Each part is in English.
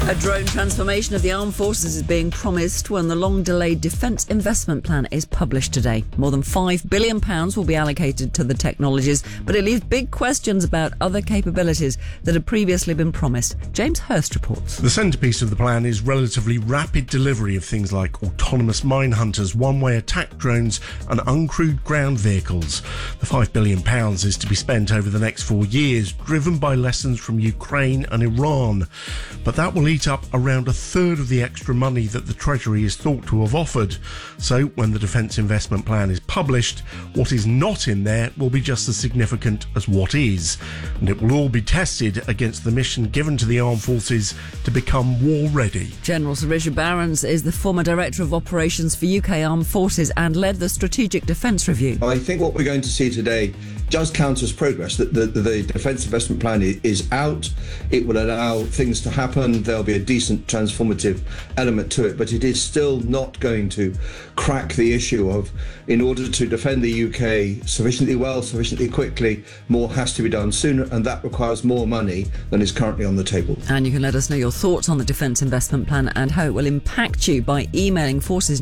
A drone transformation of the armed forces is being promised when the long-delayed Defence Investment Plan is published today. More than £5 billion will be allocated to the technologies, but it leaves big questions about other capabilities that had previously been promised. James Hurst reports. The centrepiece of the plan is relatively rapid delivery of things like autonomous mine hunters, one-way attack drones and uncrewed ground vehicles. The £5 billion is to be spent over the next 4 years, driven by lessons from Ukraine and Iran. But that will eat up around a third of the extra money that the Treasury is thought to have offered. So when the Defence Investment Plan is published, what is not in there will be just as significant as what is. And it will all be tested against the mission given to the armed forces to become war ready. General Sir Richard Barrons is the former Director of Operations for UK Armed Forces and led the Strategic Defence Review. I think what we're going to see today does count as progress. The Defence Investment Plan is out. It will allow things to happen. There'll be a decent transformative element to it, but it is still not going to crack the issue of, in order to defend the UK sufficiently well, sufficiently quickly, more has to be done sooner, and that requires more money than is currently on the table. And you can let us know your thoughts on the Defence Investment Plan and how it will impact you by emailing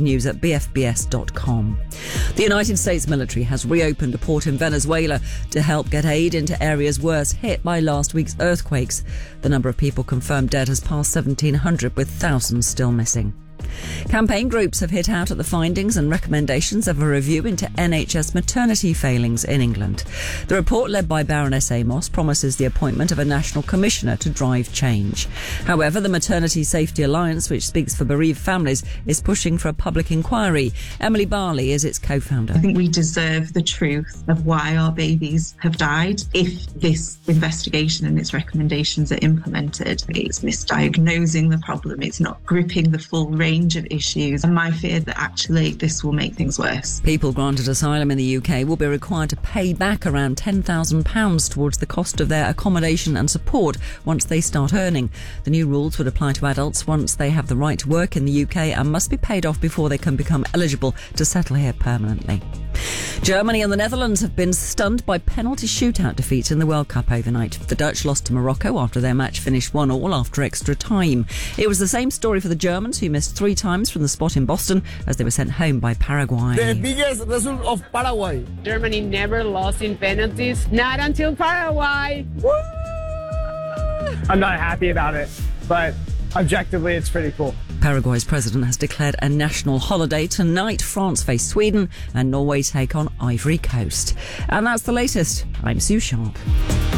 forcesnews@bfbs.com. The United States military has reopened a port in Venezuela to help get aid into areas worse hit by last week's earthquakes. The number of people confirmed dead has passed 1,700, with thousands still missing. Campaign groups have hit out at the findings and recommendations of a review into NHS maternity failings in England. The report, led by Baroness Amos, promises the appointment of a national commissioner to drive change. However, the Maternity Safety Alliance, which speaks for bereaved families, is pushing for a public inquiry. Emily Barley is its co-founder. I think we deserve the truth of why our babies have died. If this investigation and its recommendations are implemented, it's misdiagnosing the problem, it's not gripping the full range of issues, and my fear that actually this will make things worse. People granted asylum in the UK will be required to pay back around £10,000 towards the cost of their accommodation and support once they start earning. The new rules would apply to adults once they have the right to work in the UK and must be paid off before they can become eligible to settle here permanently. Germany and the Netherlands have been stunned by penalty shootout defeats in the World Cup overnight. The Dutch lost to Morocco after their match finished 1-1 after extra time. It was the same story for the Germans, who missed 3 times from the spot in Boston as they were sent home by Paraguay. The biggest result of Paraguay. Germany never lost in penalties, not until Paraguay. Woo! I'm not happy about it, but objectively it's pretty cool. Paraguay's president has declared a national holiday. Tonight, France face Sweden and Norway take on Ivory Coast. And that's the latest. I'm Sue Sharp.